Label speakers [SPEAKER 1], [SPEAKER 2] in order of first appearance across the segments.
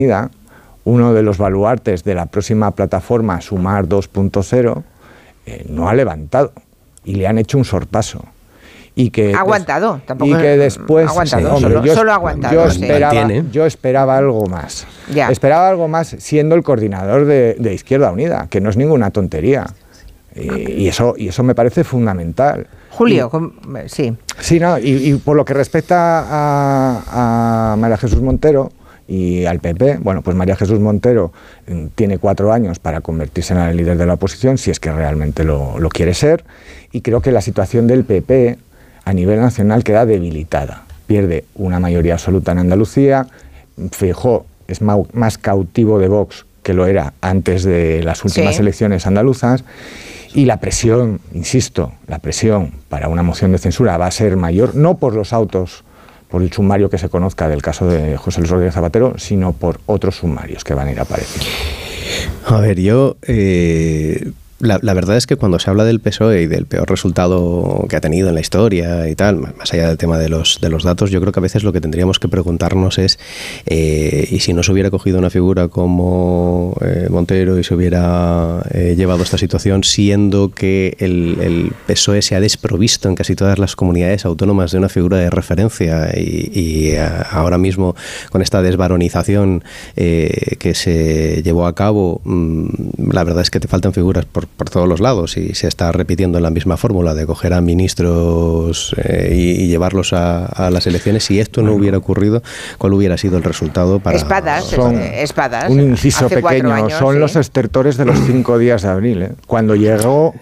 [SPEAKER 1] Unida, uno de los baluartes de la próxima plataforma Sumar 2.0, no ha levantado y le han hecho un sorpaso. Y que
[SPEAKER 2] ha aguantado, tampoco.
[SPEAKER 1] Y que después,
[SPEAKER 2] aguantado, sí, hombre, solo ha aguantado.
[SPEAKER 1] Yo esperaba algo más.
[SPEAKER 2] Ya.
[SPEAKER 1] Esperaba algo más siendo el coordinador de Izquierda Unida, que no es ninguna tontería. Y eso me parece fundamental.
[SPEAKER 2] Julio, sí.
[SPEAKER 1] Sí, no, y por lo que respecta a María Jesús Montero y al PP, bueno, pues María Jesús Montero tiene 4 años para convertirse en la líder de la oposición, si es que realmente lo quiere ser, y creo que la situación del PP a nivel nacional queda debilitada. Pierde una mayoría absoluta en Andalucía, Feijóo es más cautivo de Vox que lo era antes de las últimas elecciones andaluzas, y la presión, insisto, la presión para una moción de censura va a ser mayor, no por los autos, por el sumario que se conozca del caso de José Luis Rodríguez Zapatero, sino por otros sumarios que van a ir apareciendo.
[SPEAKER 3] A ver, yo... La verdad es que cuando se habla del PSOE y del peor resultado que ha tenido en la historia y tal, más allá del tema de los datos, yo creo que a veces lo que tendríamos que preguntarnos es y si no se hubiera cogido una figura como Montero y se hubiera llevado esta situación, siendo que el PSOE se ha desprovisto en casi todas las comunidades autónomas de una figura de referencia y ahora mismo con esta desvaronización que se llevó a cabo, la verdad es que te faltan figuras por todos los lados y se está repitiendo la misma fórmula de coger a ministros y llevarlos a las elecciones. Si esto no hubiera ocurrido, ¿cuál hubiera sido el resultado para...?
[SPEAKER 2] Espadas.
[SPEAKER 1] Un inciso pequeño, son los estertores de los 5 días de abril. Cuando llegó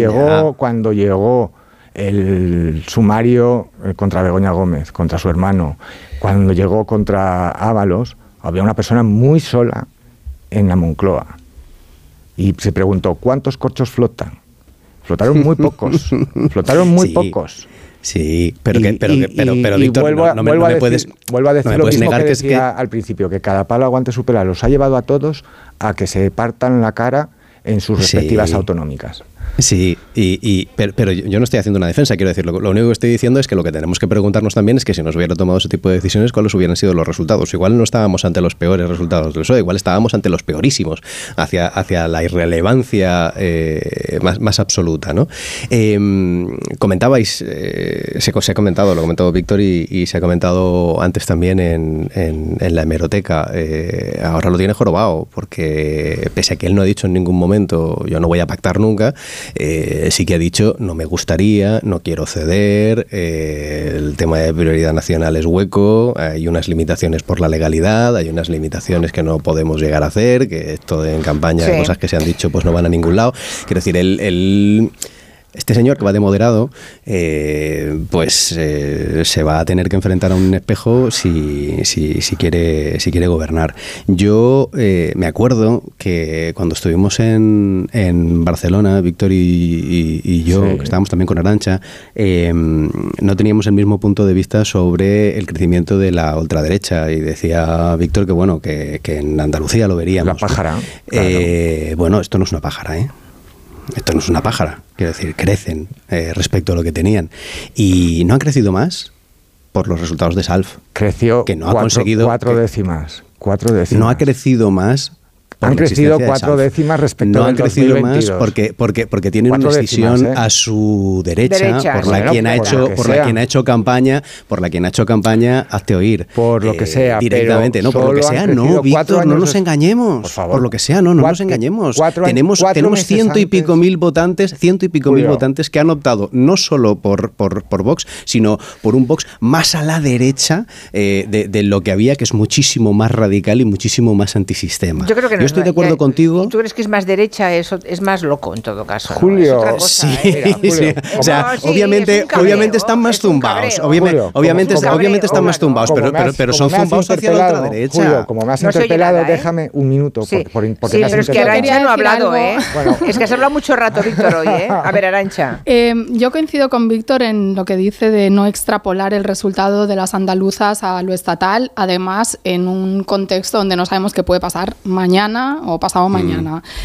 [SPEAKER 1] el sumario contra Begoña Gómez, contra su hermano, cuando llegó contra Ábalos, había una persona muy sola en la Moncloa. Y se preguntó, ¿cuántos corchos flotan? Flotaron muy pocos. Pocos.
[SPEAKER 3] Sí, pero Víctor, no me puedes
[SPEAKER 1] decir lo mismo
[SPEAKER 3] negar
[SPEAKER 1] que decía al principio, que cada palo aguante su pela. Los ha llevado a todos a que se partan la cara en sus respectivas autonómicas.
[SPEAKER 3] Sí, pero yo no estoy haciendo una defensa, quiero decir, lo único que estoy diciendo es que lo que tenemos que preguntarnos también es que si nos hubiera tomado ese tipo de decisiones, ¿cuáles hubieran sido los resultados? Igual no estábamos ante los peores resultados del PSOE, igual estábamos ante los peorísimos, hacia la irrelevancia más absoluta, ¿no? Comentabais, se ha comentado, lo ha comentado Víctor y se ha comentado antes también en la hemeroteca, ahora lo tiene jorobado, porque pese a que él no ha dicho en ningún momento, yo no voy a pactar nunca, sí que ha dicho, no me gustaría, no quiero ceder, el tema de prioridad nacional es hueco, hay unas limitaciones por la legalidad, hay unas limitaciones que no podemos llegar a hacer, que esto en campaña, cosas que se han dicho pues no van a ningún lado. Quiero decir, este señor que va de moderado, se va a tener que enfrentar a un espejo si quiere gobernar. Yo me acuerdo que cuando estuvimos en Barcelona, Víctor y yo, que estábamos también con Arantxa, no teníamos el mismo punto de vista sobre el crecimiento de la ultraderecha, y decía Víctor que bueno, que en Andalucía lo veríamos.
[SPEAKER 1] La pájara.
[SPEAKER 3] Bueno, esto no es una pájara, Esto no es una pájara, quiero decir, crecen respecto a lo que tenían. Y no han crecido más por los resultados de SALF.
[SPEAKER 1] Creció
[SPEAKER 3] que no ha conseguido
[SPEAKER 1] 4 décimas.
[SPEAKER 3] No ha crecido más.
[SPEAKER 1] Han crecido 4 décimas respecto
[SPEAKER 3] no
[SPEAKER 1] al 2022.
[SPEAKER 3] No han crecido más porque tienen una decisión a su derecha por la quien ha hecho campaña, hazte oír.
[SPEAKER 1] Por lo que sea,
[SPEAKER 3] directamente, no, por lo que sea, no, Víctor, no nos engañemos. Por favor. Por lo que sea, no nos engañemos. Tenemos ciento y pico mil votantes que han optado no solo por Vox, sino por un Vox más a la derecha de lo que había, que es muchísimo más radical y muchísimo más antisistema.
[SPEAKER 2] Yo creo que no.
[SPEAKER 3] Estoy de acuerdo contigo.
[SPEAKER 2] ¿Tú crees que es más derecha? Eso es más loco en todo caso.
[SPEAKER 1] Julio,
[SPEAKER 2] ¿no? Es otra cosa,
[SPEAKER 3] Julio. Sí. O sea, obviamente están más zumbados. Obviamente están más zumbados, pero son zumbados hacia la ultraderecha.
[SPEAKER 1] Julio, como me has interpelado, déjame un minuto. Porque
[SPEAKER 2] pero es que Arantxa no ha hablado, Bueno, es que has hablado mucho rato, Víctor, hoy, A ver, Arantxa.
[SPEAKER 4] Yo coincido con Víctor en lo que dice de no extrapolar el resultado de las andaluzas a lo estatal, además en un contexto donde no sabemos qué puede pasar mañana o pasado mañana.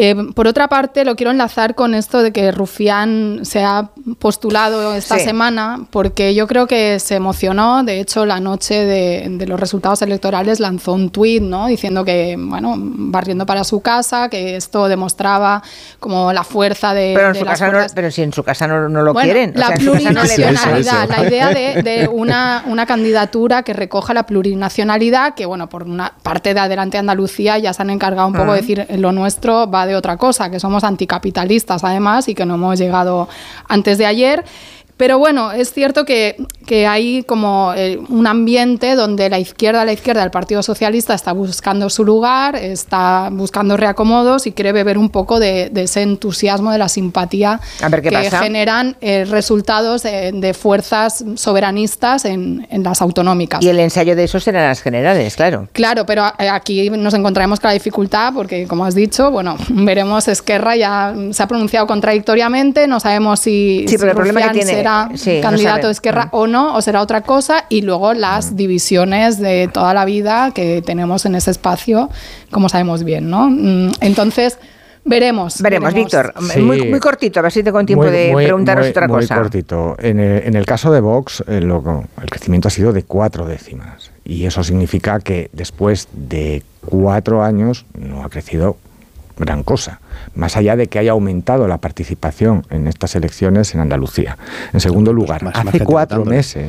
[SPEAKER 4] Por otra parte, lo quiero enlazar con esto de que Rufián se ha postulado esta semana, porque yo creo que se emocionó. De hecho, la noche de los resultados electorales lanzó un tuit, ¿no?, diciendo que, bueno, barriendo para su casa, que esto demostraba como la fuerza de las fuerzas.
[SPEAKER 2] Pero si en su casa no lo quieren.
[SPEAKER 4] La plurinacionalidad, la idea de una candidatura que recoja la plurinacionalidad, que, bueno, por una parte de Adelante Andalucía ya se han encargado un poco de decir lo nuestro va de otra cosa, que somos anticapitalistas además y que no hemos llegado antes de ayer. Pero bueno, es cierto que hay como un ambiente donde la izquierda del Partido Socialista está buscando su lugar, está buscando reacomodos y quiere beber un poco de ese entusiasmo, de la simpatía que generan resultados de fuerzas soberanistas en las autonómicas.
[SPEAKER 2] Y el ensayo de eso serán las generales, claro.
[SPEAKER 4] Claro, pero aquí nos encontraremos con la dificultad porque, como has dicho, bueno, veremos, Esquerra ya se ha pronunciado contradictoriamente, no sabemos si
[SPEAKER 2] pero el problema que tiene
[SPEAKER 4] será candidato de Esquerra o no, o será otra cosa, y luego las divisiones de toda la vida que tenemos en ese espacio, como sabemos bien, ¿no? Entonces, veremos.
[SPEAKER 2] Víctor. Sí. Muy cortito, a ver si tengo tiempo de preguntaros otra cosa.
[SPEAKER 1] Muy cortito. En el caso de Vox, el crecimiento ha sido de 4 décimas, y eso significa que después de 4 años no ha crecido gran cosa, más allá de que haya aumentado la participación en estas elecciones en Andalucía. En segundo lugar, hace 4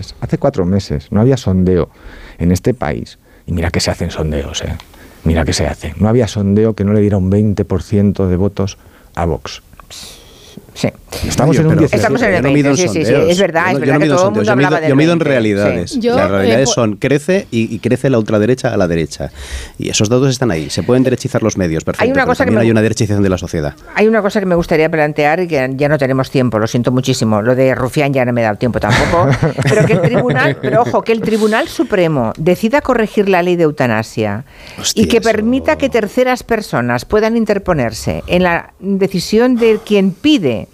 [SPEAKER 1] meses no había sondeo en este país, y mira que se hacen sondeos, mira que se hacen. No había sondeo que no le diera un 20% de votos a Vox.
[SPEAKER 2] Sí.
[SPEAKER 1] Estamos en el 20.
[SPEAKER 2] Sí, es verdad que todo el mundo hablaba de.
[SPEAKER 3] Yo mido en realidades. Sí. Las realidades son crece y crece la ultraderecha a la derecha. Y esos datos están ahí. Se pueden derechizar los medios, perfecto. Hay una derechización de la sociedad.
[SPEAKER 2] Hay una cosa que me gustaría plantear y que ya no tenemos tiempo, lo siento muchísimo. Lo de Rufián ya no me he dado tiempo tampoco. Pero que el Tribunal Supremo decida corregir la ley de eutanasia y que permita que terceras personas puedan interponerse en la decisión de quien pide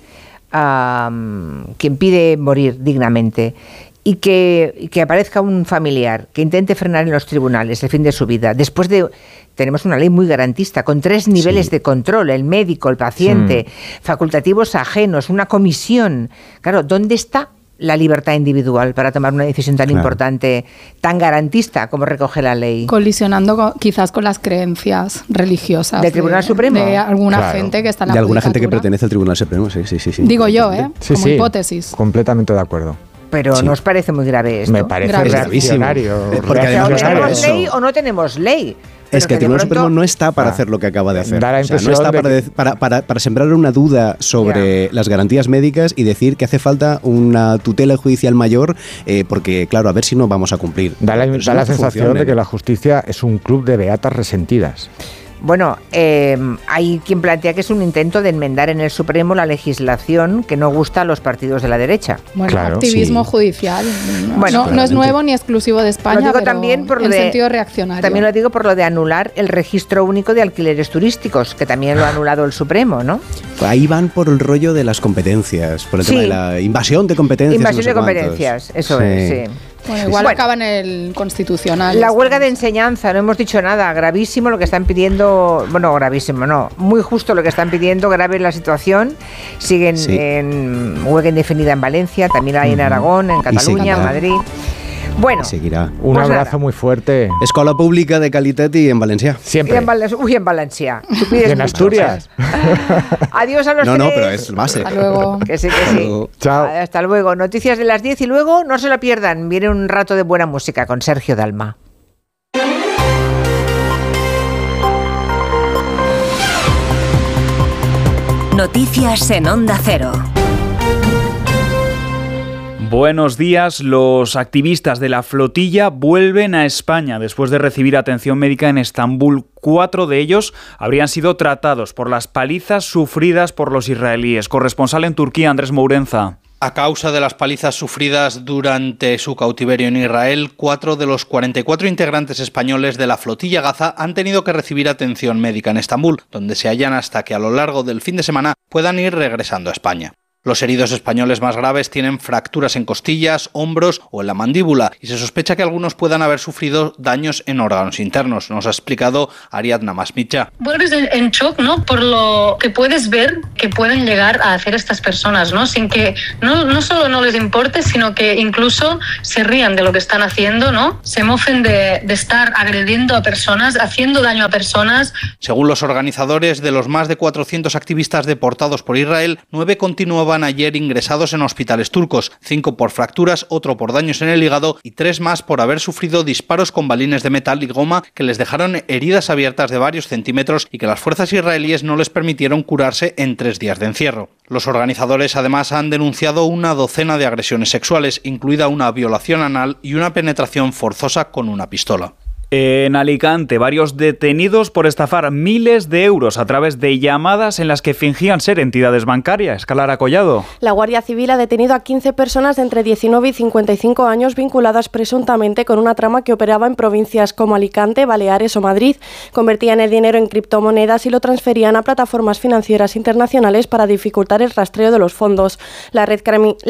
[SPEAKER 2] morir dignamente y que aparezca un familiar que intente frenar en los tribunales el fin de su vida. Tenemos una ley muy garantista con 3 niveles de control: el médico, el paciente, facultativos ajenos, una comisión. Claro, ¿dónde está la libertad individual para tomar una decisión tan importante, tan garantista como recoge la ley?
[SPEAKER 4] Colisionando quizás con las creencias religiosas
[SPEAKER 2] del Tribunal Supremo.
[SPEAKER 4] De alguna gente que está en la
[SPEAKER 3] de alguna gente que pertenece al Tribunal Supremo, sí.
[SPEAKER 4] Digo yo, como hipótesis.
[SPEAKER 1] Completamente de acuerdo.
[SPEAKER 2] Pero ¿no os parece muy grave esto?
[SPEAKER 1] Me parece reaccionario.
[SPEAKER 2] Porque además ¿tenemos ley o no tenemos ley?
[SPEAKER 3] Es que el Tribunal Supremo no está para hacer lo que acaba de hacer.
[SPEAKER 1] Da la impresión
[SPEAKER 3] no está para sembrar una duda sobre las garantías médicas y decir que hace falta una tutela judicial mayor, porque, claro, a ver si no vamos a cumplir.
[SPEAKER 1] Da la sensación de que la justicia es un club de beatas resentidas.
[SPEAKER 2] Bueno, hay quien plantea que es un intento de enmendar en el Supremo la legislación que no gusta a los partidos de la derecha.
[SPEAKER 4] Bueno, activismo judicial. No es nuevo ni exclusivo de España,
[SPEAKER 2] lo digo también
[SPEAKER 4] en sentido reaccionario.
[SPEAKER 2] También lo digo por lo de anular el registro único de alquileres turísticos, que también lo ha anulado el Supremo, ¿no?
[SPEAKER 3] Ahí van por el rollo de las competencias, por el tema de la invasión de competencias.
[SPEAKER 2] Invasión de competencias, eso es, sí.
[SPEAKER 4] Bueno, igual acaba en el Constitucional.
[SPEAKER 2] La huelga de enseñanza, no hemos dicho nada. Gravísimo lo que están pidiendo. Bueno, gravísimo, no. Muy justo lo que están pidiendo, grave la situación. Siguen en huelga indefinida en Valencia, también hay en Aragón, en Cataluña, en Madrid. Bueno,
[SPEAKER 3] seguirá.
[SPEAKER 1] Un abrazo muy fuerte.
[SPEAKER 3] Escuela pública de calidad y en Valencia.
[SPEAKER 1] Siempre.
[SPEAKER 2] En Valencia.
[SPEAKER 1] ¿Y en Asturias?
[SPEAKER 2] Adiós a los tres.
[SPEAKER 3] No, pero es base.
[SPEAKER 4] Hasta luego.
[SPEAKER 2] Que sí.
[SPEAKER 1] Chao.
[SPEAKER 2] Hasta luego. Noticias de las 10 y luego no se lo pierdan. Viene un rato de buena música con Sergio Dalma.
[SPEAKER 5] Noticias en Onda Cero.
[SPEAKER 6] Buenos días. Los activistas de la flotilla vuelven a España después de recibir atención médica en Estambul. 4 de ellos habrían sido tratados por las palizas sufridas por los israelíes. Corresponsal en Turquía, Andrés Mourenza.
[SPEAKER 7] A causa de las palizas sufridas durante su cautiverio en Israel, 4 de los 44 integrantes españoles de la flotilla Gaza han tenido que recibir atención médica en Estambul, donde se hallan hasta que a lo largo del fin de semana puedan ir regresando a España. Los heridos españoles más graves tienen fracturas en costillas, hombros o en la mandíbula y se sospecha que algunos puedan haber sufrido daños en órganos internos. Nos ha explicado Ariadna Masmicha.
[SPEAKER 8] Vuelves en shock, ¿no? Por lo que puedes ver que pueden llegar a hacer estas personas, ¿no? Sin que no solo no les importe, sino que incluso se rían de lo que están haciendo, ¿no? Se mofen de estar agrediendo a personas, haciendo daño a personas.
[SPEAKER 7] Según los organizadores, de los más de 400 activistas deportados por Israel, 9 continuaban ayer ingresados en hospitales turcos, 5 por fracturas, otro por daños en el hígado y 3 más por haber sufrido disparos con balines de metal y goma que les dejaron heridas abiertas de varios centímetros y que las fuerzas israelíes no les permitieron curarse en 3 días de encierro. Los organizadores además han denunciado una docena de agresiones sexuales, incluida una violación anal y una penetración forzosa con una pistola.
[SPEAKER 6] En Alicante, varios detenidos por estafar miles de euros a través de llamadas en las que fingían ser entidades bancarias. Clara Collado.
[SPEAKER 9] La Guardia Civil ha detenido a 15 personas de entre 19 y 55 años vinculadas presuntamente con una trama que operaba en provincias como Alicante, Baleares o Madrid. Convertían el dinero en criptomonedas y lo transferían a plataformas financieras internacionales para dificultar el rastreo de los fondos. La red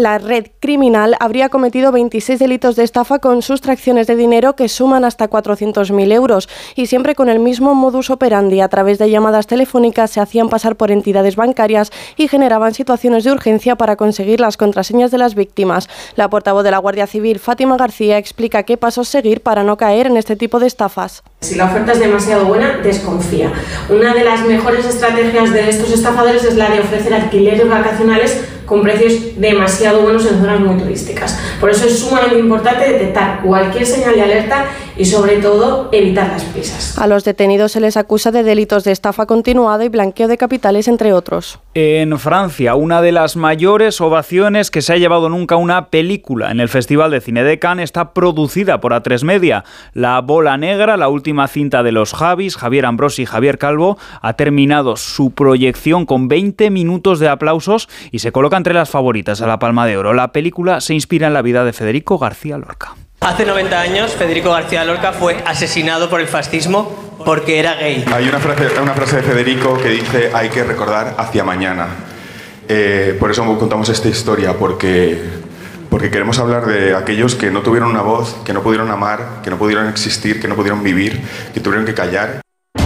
[SPEAKER 9] criminal habría cometido 26 delitos de estafa con sustracciones de dinero que suman hasta 400.000 euros y siempre con el mismo modus operandi. A través de llamadas telefónicas se hacían pasar por entidades bancarias y generaban situaciones de urgencia para conseguir las contraseñas de las víctimas. La portavoz de la Guardia Civil, Fátima García, explica qué pasos seguir para no caer en este tipo de estafas.
[SPEAKER 10] Si la oferta es demasiado buena, desconfía. Una de las mejores estrategias de estos estafadores es la de ofrecer alquileres vacacionales con precios demasiado buenos en zonas muy turísticas. Por eso es sumamente importante detectar cualquier señal de alerta y sobre todo evitar las prisas.
[SPEAKER 9] A los detenidos se les acusa de delitos de estafa continuada y blanqueo de capitales, entre otros.
[SPEAKER 6] En Francia, una de las mayores ovaciones que se ha llevado nunca una película en el Festival de Cine de Cannes está producida por A3 Media. La Bola Negra, la última cinta de los Javis, Javier Ambrosi y Javier Calvo, ha terminado su proyección con 20 minutos de aplausos y se coloca entre las favoritas a la Palma de Oro. La película se inspira en la vida de Federico García Lorca.
[SPEAKER 11] Hace 90 años, Federico García Lorca fue asesinado por el fascismo porque era gay.
[SPEAKER 12] Hay una frase de Federico que dice: hay que recordar hacia mañana. Por eso contamos esta historia, porque queremos hablar de aquellos que no tuvieron una voz, que no pudieron amar, que no pudieron existir, que no pudieron vivir, que tuvieron que callar.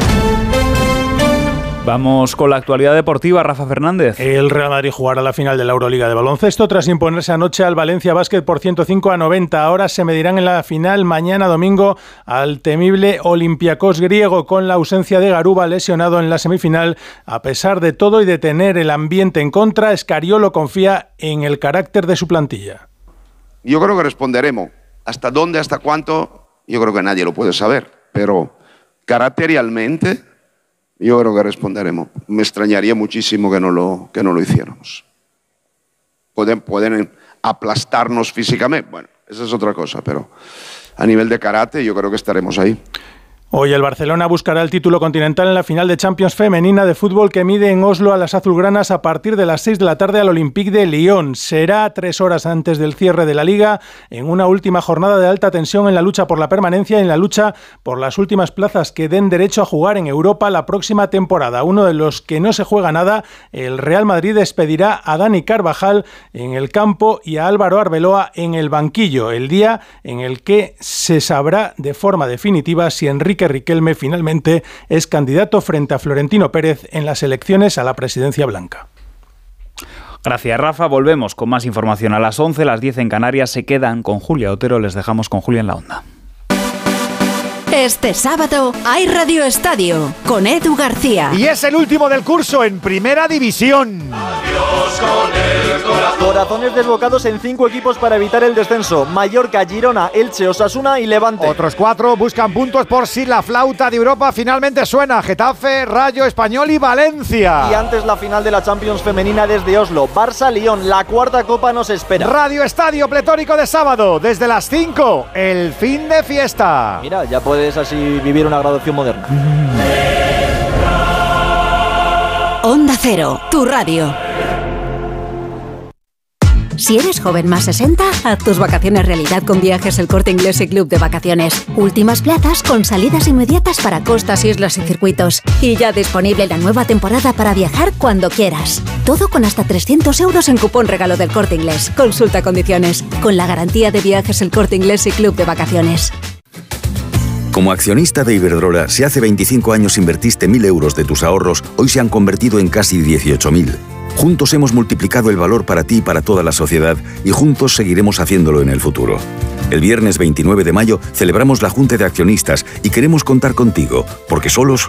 [SPEAKER 6] Vamos con la actualidad deportiva, Rafa Fernández.
[SPEAKER 13] El Real Madrid jugará la final de la Euroliga de baloncesto tras imponerse anoche al Valencia Basket por 105-90. Ahora se medirán en la final mañana domingo al temible Olympiacos griego, con la ausencia de Garuba, lesionado en la semifinal. A pesar de todo y de tener el ambiente en contra, Scariolo confía en el carácter de su plantilla.
[SPEAKER 14] Yo creo que responderemos. ¿Hasta dónde, hasta cuánto? Yo creo que nadie lo puede saber, pero caracterialmente yo creo que responderemos. Me extrañaría muchísimo que no lo hiciéramos. Pueden aplastarnos físicamente, bueno, esa es otra cosa, pero a nivel de karate yo creo que estaremos ahí.
[SPEAKER 13] Hoy el Barcelona buscará el título continental en la final de Champions femenina de fútbol que mide en Oslo a las azulgranas a partir de las 6 de la tarde al Olympique de Lyon. Será 3 horas antes del cierre de la Liga, en una última jornada de alta tensión en la lucha por la permanencia y en la lucha por las últimas plazas que den derecho a jugar en Europa la próxima temporada. Uno de los que no se juega nada, el Real Madrid despedirá a Dani Carvajal en el campo y a Álvaro Arbeloa en el banquillo, el día en el que se sabrá de forma definitiva si Enrique Riquelme finalmente es candidato frente a Florentino Pérez en las elecciones a la presidencia blanca.
[SPEAKER 6] Gracias, Rafa. Volvemos con más información a las 11, las 10 en Canarias. Se quedan con Julia Otero. Les dejamos con Julia en la Onda.
[SPEAKER 5] Este sábado hay Radio Estadio con Edu García.
[SPEAKER 15] Y es el último del curso en Primera División. Adiós con el corazón.
[SPEAKER 16] Corazones desbocados en 5 equipos para evitar el descenso: Mallorca, Girona, Elche, Osasuna y Levante.
[SPEAKER 15] Otros 4 buscan puntos por si la flauta de Europa finalmente suena: Getafe, Rayo, Español y Valencia.
[SPEAKER 16] Y antes la final de la Champions femenina desde Oslo: Barça-Lyon. La cuarta copa nos espera.
[SPEAKER 15] Radio Estadio pletórico de sábado desde las 5, el fin de fiesta.
[SPEAKER 16] Mira, ya puedes así vivir una graduación moderna.
[SPEAKER 5] Onda Cero, tu radio.
[SPEAKER 17] Si eres joven más 60, haz tus vacaciones realidad con Viajes El Corte Inglés y Club de Vacaciones. Últimas plazas con salidas inmediatas para costas, islas y circuitos. Y ya disponible la nueva temporada para viajar cuando quieras. Todo con hasta 300 euros en cupón regalo del Corte Inglés. Consulta condiciones. Con la garantía de Viajes El Corte Inglés y Club de Vacaciones.
[SPEAKER 18] Como accionista de Iberdrola, si hace 25 años invertiste 1.000 euros de tus ahorros, hoy se han convertido en casi 18.000. Juntos hemos multiplicado el valor para ti y para toda la sociedad y juntos seguiremos haciéndolo en el futuro. El viernes 29 de mayo celebramos la Junta de Accionistas y queremos contar contigo, porque solos